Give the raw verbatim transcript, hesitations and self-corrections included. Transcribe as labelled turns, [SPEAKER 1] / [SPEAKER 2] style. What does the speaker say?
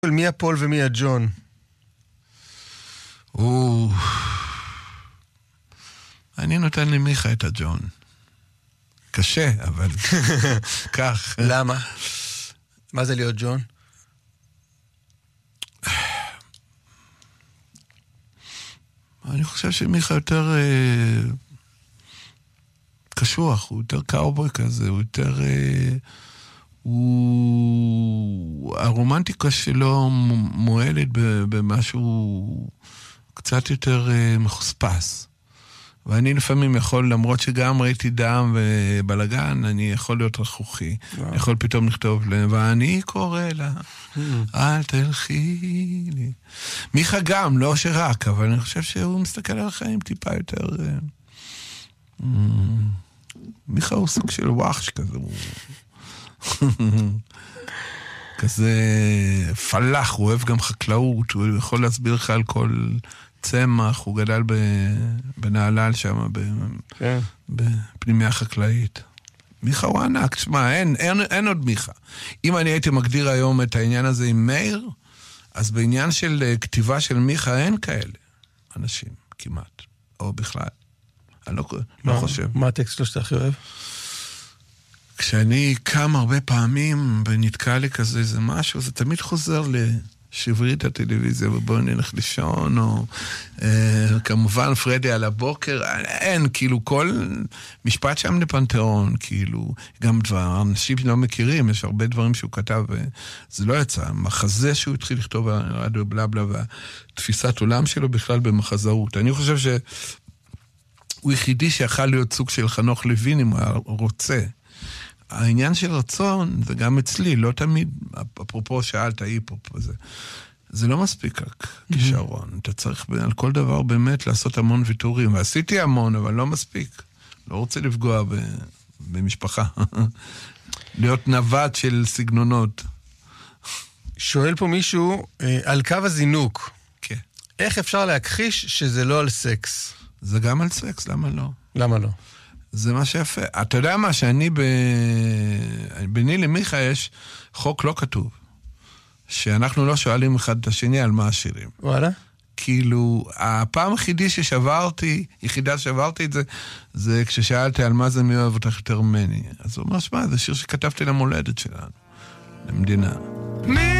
[SPEAKER 1] מי הפול ומי הג'ון?
[SPEAKER 2] או... אני נותן למיכה את הג'ון. קשה, אבל כך.
[SPEAKER 1] למה? מה זה להיות ג'ון?
[SPEAKER 2] אני חושב שמיכה יותר אה, קשוח, הוא יותר קאובוי כזה, הוא יותר... אה, הוא... הרומנטיקה שלו מועלת במשהו קצת יותר אה, מחוספס. ואני לפעמים יכול, למרות שגם ראיתי דם ובלגן, אני יכול להיות רכוכי. אני יכול פתאום לכתוב לה, ואני קורא לה, אל תלכי לי. מיכה גם, לא שרק, אבל אני חושב שהוא מסתכל על החיים טיפה יותר... מיכה הוא סוג של וואחש כזה. כזה פלח, הוא אוהב גם חקלאות, הוא יכול להסביר לך על כל... צמח, הוא גדל בנהלל שם, בפנימיה חקלאית. מיכה הוא ענק, תשמע, אין, אין, אין עוד מיכה. אם אני הייתי מגדיר היום את העניין הזה עם מאיר, אז בעניין של כתיבה של מיכה אין כאלה אנשים, כמעט, או בכלל. אני לא, לא חושב.
[SPEAKER 1] מה הטקסט שלו שאתה הכי אוהב?
[SPEAKER 2] כשאני קם הרבה פעמים ונתקע לי כזה, זה משהו, זה תמיד חוזר ל... שברי את הטלוויזיה ובואו נלך לישון, או אה, כמובן פרדי על הבוקר, אין, כאילו כל משפט שם לפנתיאון, כאילו, גם דבר, אנשים לא מכירים, יש הרבה דברים שהוא כתב, וזה לא יצא, מחזה שהוא התחיל לכתוב רדיו בלה בלה, והתפיסת עולם שלו בכלל במחזרות. אני חושב שהוא יחידי שיכל להיות סוג של חנוך לוין, אם הוא רוצה. העניין של רצון, זה גם אצלי, לא תמיד, אפרופו שאלת היפופ, זה, זה לא מספיק רק כישרון. אתה צריך על כל דבר באמת לעשות המון ויתורים, ועשיתי המון, אבל לא מספיק. לא רוצה לפגוע ב, במשפחה. להיות נווט של סגנונות.
[SPEAKER 1] שואל פה מישהו, על קו הזינוק.
[SPEAKER 2] כן.
[SPEAKER 1] איך אפשר להכחיש שזה לא על סקס?
[SPEAKER 2] זה גם על סקס, למה לא?
[SPEAKER 1] למה לא?
[SPEAKER 2] זה מה שיפה. אתה יודע מה, שאני ב... ביני למיכה יש חוק לא כתוב. שאנחנו לא שואלים אחד את השני על מה השירים.
[SPEAKER 1] וואלה?
[SPEAKER 2] כאילו, הפעם היחידי ששברתי, יחידה ששברתי את זה, זה כששאלתי על מה זה מי אוהב אותך יותר ממני. אז הוא אומר, שמה, זה שיר שכתבתי למולדת שלנו, למדינה.